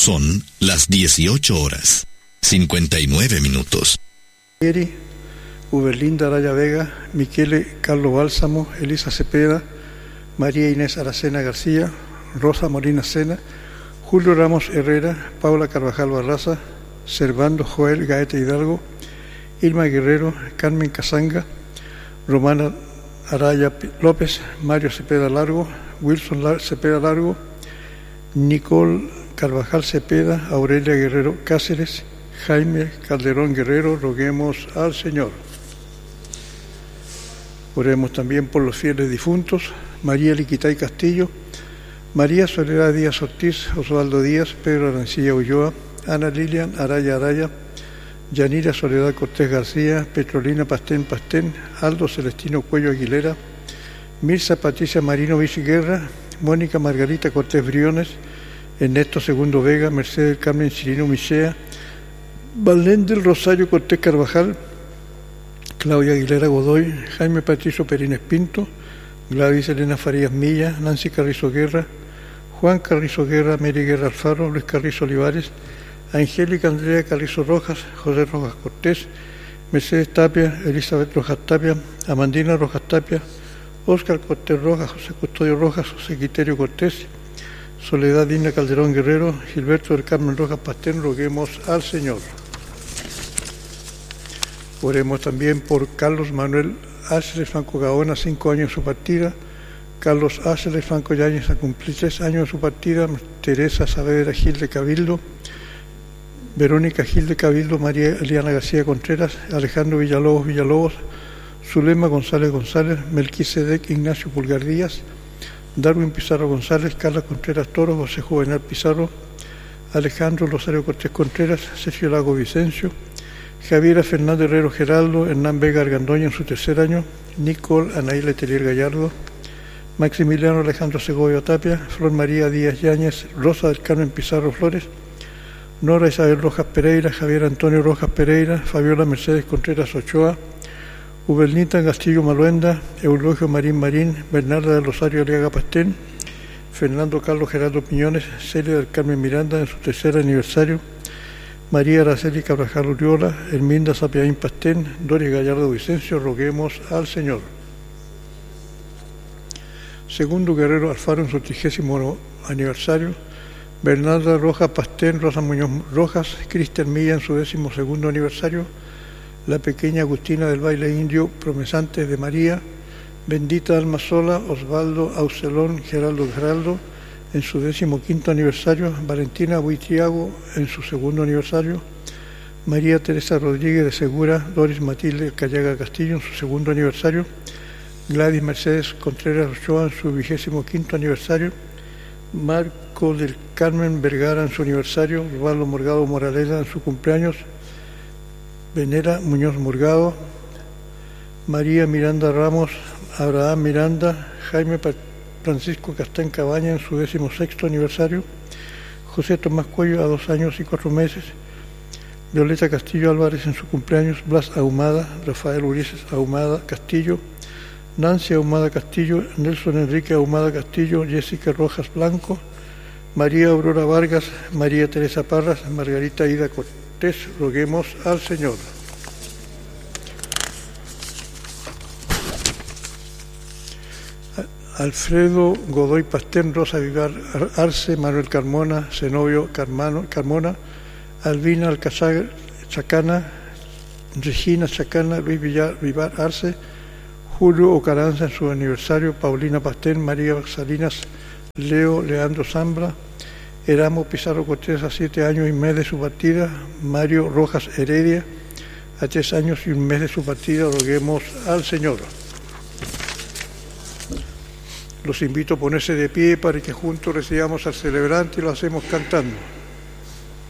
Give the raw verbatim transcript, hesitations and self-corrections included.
Son las dieciocho horas, cincuenta y nueve minutos. Eri, Uberlinda Araya Vega, Miquele Carlos Bálsamo, Elisa Cepeda, María Inés Aracena García, Rosa Molina Sena, Julio Ramos Herrera, Paula Carvajal Barraza, Servando Joel Gaeta Hidalgo, Irma Guerrero, Carmen Casanga, Romana Araya López, Mario Cepeda Largo, Wilson Cepeda Largo, Nicole Carvajal Cepeda, Aurelia Guerrero Cáceres, Jaime Calderón Guerrero. Roguemos al Señor. Oremos también por los fieles difuntos: María Liquitay Castillo, María Soledad Díaz Ortiz, Osvaldo Díaz, Pedro Arancilla Ulloa, Ana Lilian Araya Araya, Yanira Soledad Cortés García, Petrolina Pastén Pastén, Aldo Celestino Cuello Aguilera, Mirza Patricia Marino Guerra, Mónica Margarita Cortés Briones, Ernesto Segundo Vega, Mercedes Carmen Cirino Michea, Valén del Rosario Cortés Carvajal, Claudia Aguilera Godoy, Jaime Patricio Perines Pinto, Gladys Elena Farías Milla, Nancy Carrizo Guerra, Juan Carrizo Guerra, Mary Guerra Alfaro, Luis Carrizo Olivares, Angélica Andrea Carrizo Rojas, José Rojas Cortés, Mercedes Tapia, Elizabeth Rojas Tapia, Amandina Rojas Tapia, Óscar Cortés Rojas, José Custodio Rojas, José Quiterio Cortés, Soledad Dina Calderón Guerrero, Gilberto del Carmen Rojas Pastén. Roguemos al Señor. Oremos también por Carlos Manuel Ángeles Franco Gaona, cinco años de su partida, Carlos Ángeles Franco Yáñez a cumplir tres años de su partida, Teresa Saavedra Gil de Cabildo, Verónica Gil de Cabildo, María Eliana García Contreras, Alejandro Villalobos Villalobos, Zulema González González, Melquisedec Ignacio Pulgar Díaz, Darwin Pizarro González, Carla Contreras Toro, José Juvenal Pizarro, Alejandro Rosario Cortés Contreras, Sergio Lago Vicencio, Javiera Fernández Herrero Geraldo, Hernán Vega Argandoña en su tercer año, Nicole Anaí Letelier Gallardo, Maximiliano Alejandro Segovia Tapia, Flor María Díaz Yáñez, Rosa del Carmen Pizarro Flores, Nora Isabel Rojas Pereira, Javier Antonio Rojas Pereira, Fabiola Mercedes Contreras Ochoa, Ubernita Castillo Maluenda, Eulogio Marín Marín, Bernarda del Rosario Aliaga Pastén, Fernando Carlos Gerardo Piñones, Celia del Carmen Miranda en su tercer aniversario, María Araceli Carvajal Uriola, Herminda Sapiaín Pastén, Doris Gallardo Vicencio. Roguemos al Señor. Segundo Guerrero Alfaro en su trigésimo aniversario, Bernarda Rojas Pastén, Rosa Muñoz Rojas, Cristian Milla en su décimo segundo aniversario, la pequeña Agustina del baile indio, Promesante de María, Bendita Alma Sola, Osvaldo Aucelón Geraldo Geraldo en su décimo quinto aniversario, Valentina Buitriago en su segundo aniversario, María Teresa Rodríguez de Segura, Doris Matilde Callaga Castillo en su segundo aniversario, Gladys Mercedes Contreras Ochoa en su vigésimo quinto aniversario, Marco del Carmen Vergara en su aniversario, Osvaldo Morgado Moraleda en su cumpleaños, Venera Muñoz Morgado, María Miranda Ramos, Abraham Miranda, Jaime Francisco Castán Cabaña en su décimo sexto aniversario, José Tomás Cuello a dos años y cuatro meses, Violeta Castillo Álvarez en su cumpleaños, Blas Ahumada, Rafael Ulises Ahumada Castillo, Nancy Ahumada Castillo, Nelson Enrique Ahumada Castillo, Jessica Rojas Blanco, María Aurora Vargas, María Teresa Parras, Margarita Ida Cortés. Roguemos al Señor. Alfredo Godoy Pastén, Rosa Vivar Arce, Manuel Carmona, Zenobio Carmano, Carmona, Albina Alcázar Chacana, Regina Chacana, Luis Villar, Vivar Arce, Julio Ocaranza en su aniversario, Paulina Pastén, María Salinas, Leo Leandro Zambra, Eramo Pizarro Cortés a siete años y un mes de su partida, Mario Rojas Heredia a tres años y un mes de su partida. Roguemos al Señor. Los invito a ponerse de pie para que juntos recibamos al celebrante y lo hacemos cantando.